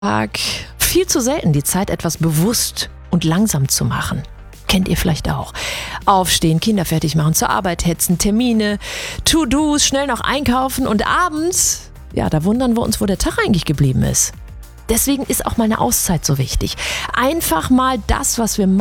Tag viel zu selten die Zeit, etwas bewusst und langsam zu machen. Kennt ihr vielleicht auch. Aufstehen, Kinder fertig machen, zur Arbeit hetzen, Termine, To-Dos, schnell noch einkaufen und abends, da wundern wir uns, wo der Tag eigentlich geblieben ist. Deswegen ist auch mal eine Auszeit so wichtig. Einfach mal das, was wir